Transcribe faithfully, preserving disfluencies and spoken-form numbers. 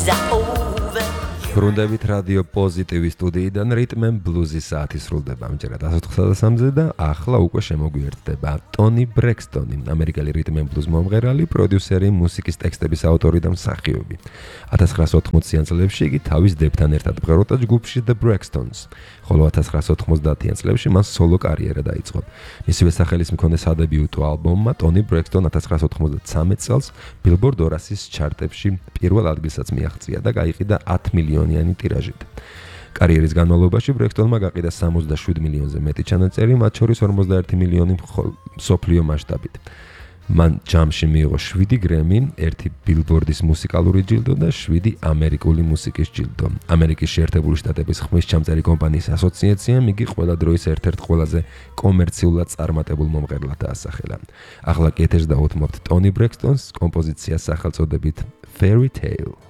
ბრუნდებით რადიო პოზიტივის სტუდიიდან რიტმ ენ ბლუზის საათი სრულდება ამჯერად ათას ოთხსა და სამზე და ახლა უკვე შემოგვიერთდება ტონი ბრექსტონი, ამერიკელი რიტმ ენ ბლუზ მომღერალი, პროდიუსერი, მუსიკის ტექსტების ავტორი და მსახიობი. ათას ცხრაასა ოთხმოციან წლებში იგი თავის დებთან ერთად მღეროდა ჯგუფში The Braxtons, ხოლო ათას ცხრაასა ოთხმოცდაათიან წლებში მან სოლო კარიერა დაიწყო. მისივე სახელის მქონე სადებიუტო ალბომმა ტონი ბრექსტონ ათას ცხრაასა ოთხმოცდათრამეტ წელს Billboard ორასის ჩარტებში პირველ ადგილსაც მიაღწია და გაიყიდა ათი მილიონიანი ტირაჟით. კარიერის განმავლობაში ბრექსტონმა გაყიდა სამოცდაშვიდ მილიონზე მეტი ჩანაწერი, მათ შორის ორმოცდაერთი მილიონი მსოფლიო მასშტაბით. მან ჯამში მიიღო შვიდი გრემი, ერთი ბილბორდის მუსიკალური ჯილდო და შვიდი ამერიკული მუსიკის ჯილდო. ამერიკის შეერთებული შტატების ხმისჩამწერი კომპანიის ასოციაციამ იგი ყველა დროის ერთ-ერთ ყველაზე კომერციულად წარმატებულ მომღერლად დაასახელა. ახლა კი ეთერს დავუთმობთ ტონი ბრექსტონს კომპოზიციას სახელწოდებით Fairy Tale.